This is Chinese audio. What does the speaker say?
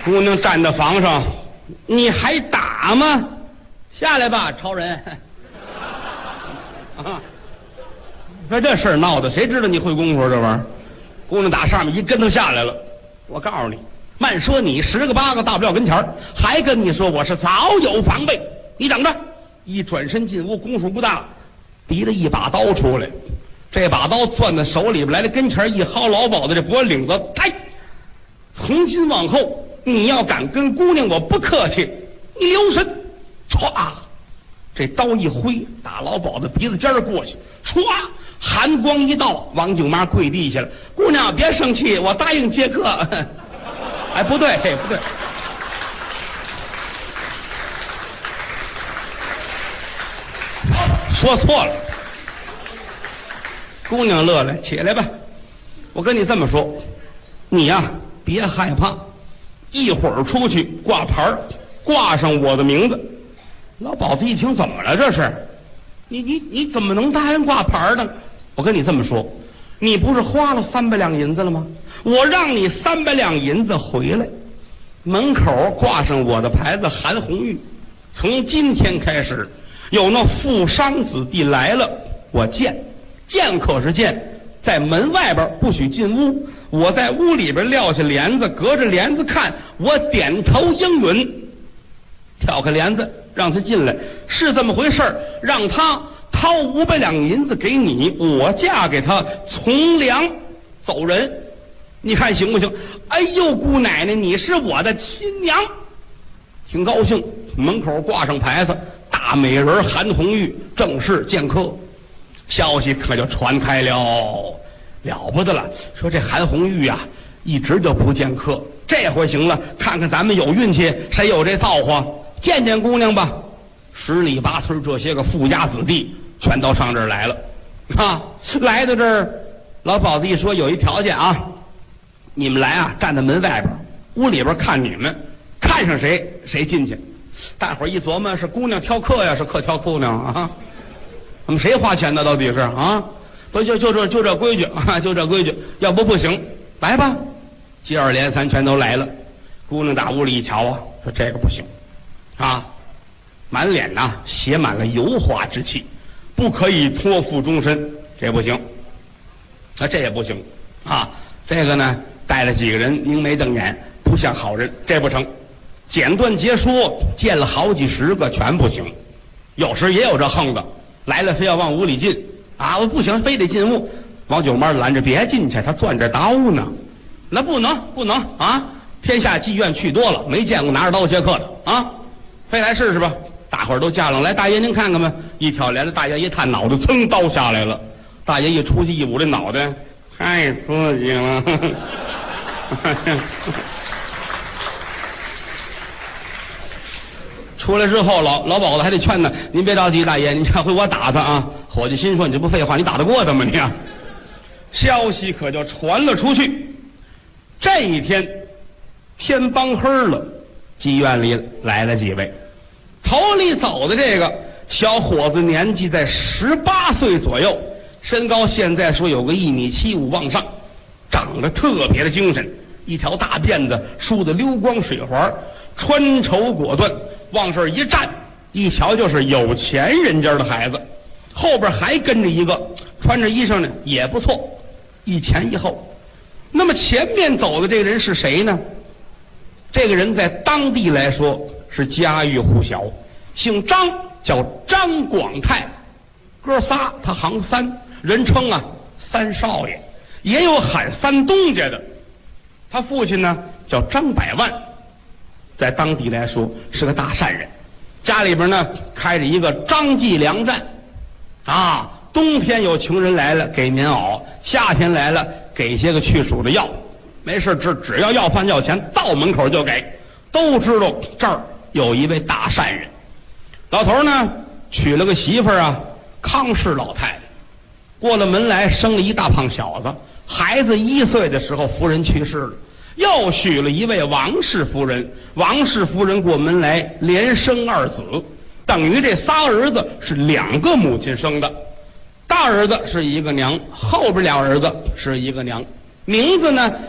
姑娘站在房上，你还打吗？下来吧，超人！啊，说这事儿闹的，谁知道你会功夫这玩意儿？姑娘打上面一跟头下来了。我告诉你，慢说你10个8个大不了跟前儿，还跟你说我是早有防备。你等着！一转身进屋，功夫不大，提了一把刀出来。这把刀攥在手里边来了，跟前一薅老鸨子这脖领子，抬！从今往后，你要敢跟姑娘我不客气，你留神！歘，这刀一挥，打老鸨子鼻子尖儿过去，歘，寒光一道，王舅妈跪地下了。姑娘别生气，我答应接客。哎，不对，这不对。说错了。姑娘乐了，起来吧。我跟你这么说，你呀别害怕，一会儿出去挂牌儿，挂上我的名字。老鸨子一听，怎么了这是？你怎么能答应挂牌呢？我跟你这么说，你不是花了300两银子了吗？我让你300两银子回来，门口挂上我的牌子韩红玉。从今天开始，有那富商子弟来了，我见可是见，在门外边不许进屋，我在屋里边撂下帘子，隔着帘子看，我点头应允，挑开帘子让他进来，是这么回事儿，让他掏500两银子给你，我嫁给他，从良走人，你看行不行？哎呦，姑奶奶，你是我的亲娘，挺高兴。门口挂上牌子，大美人韩红玉正式见客。消息可就传开了，了不得了。说这韩红玉啊，一直就不见客，这回行了，看看咱们有运气，谁有这造化，见见姑娘吧。10里8村这些个富家子弟全都上这儿来了，啊，来到这儿，老鸨子一说有一条件啊，你们来啊，站在门外边，屋里边看你们，看上谁谁进去。大伙儿一琢磨，是姑娘挑客呀，是客挑姑娘啊？那么谁花钱呢？到底是啊？不就这规矩啊？就这规矩，要不行。来吧，接二连三全都来了。姑娘打屋里一瞧啊，说这个不行，啊，满脸呐写满了油花之气，不可以托付终身，这不行。啊，这也不行啊。这个呢，带了几个人凝眉瞪眼，不像好人，这不成。简短截说，见了好几10个，全不行。有时也有这横的，来了非要往屋里进啊！我不行，非得进屋。王九妈拦着，别进去，他攥着刀呢。那不能啊！天下妓院去多了，没见过拿着刀接客的啊！非来试试吧。大伙儿都架上来，大爷您看看吧。一挑帘子，大爷一探脑袋，噌，刀下来了。大爷一出去一捂这脑袋，太刺激了。出来之后，老鸨子还得劝他，您别着急，大爷，您下回我打他啊。伙计心说，你这不废话，你打得过他吗你啊？消息可就传了出去。这一天天帮黑了，妓院里来了几位。头里走的这个小伙子年纪在18岁左右，身高现在说有个1.75米往上，长得特别的精神，一条大辫子梳得溜光水滑，穿绸果缎，往这儿一站，一瞧就是有钱人家的孩子。后边还跟着一个穿着衣裳呢也不错，一前一后。那么前面走的这个人是谁呢？这个人在当地来说是家喻户晓，姓张，叫张广泰，哥仨他行三，人称啊三少爷，也有喊三东家的。他父亲呢叫张百万，在当地来说是个大善人，家里边呢开着一个张记粮站啊，冬天有穷人来了给棉袄，夏天来了给些个去暑的药，没事只要要饭要钱，到门口就给。都知道这儿有一位大善人。老头呢娶了个媳妇儿啊，康氏老太太，过了门来生了一大胖小子，孩子1岁的时候夫人去世了，又娶了一位王氏夫人，王氏夫人过门来连生2子，等于这仨儿子是2个母亲生的，大儿子是一个娘，后边2儿子是一个娘，名字呢